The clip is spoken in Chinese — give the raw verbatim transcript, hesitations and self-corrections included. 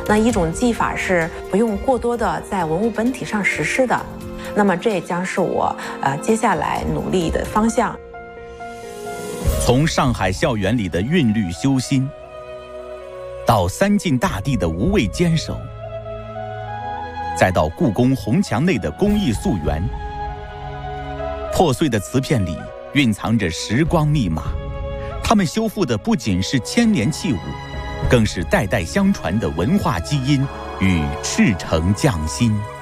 那一种技法是不用过多的在文物本体上实施的，那么这也将是我呃接下来努力的方向。 从上海校园里的韵律修心，到三晋大帝的无畏坚守，再到故宫红墙内的工艺溯源，破碎的瓷片里蕴藏着时光密码，它们修复的不仅是千年器物，更是代代相传的文化基因与赤诚匠心。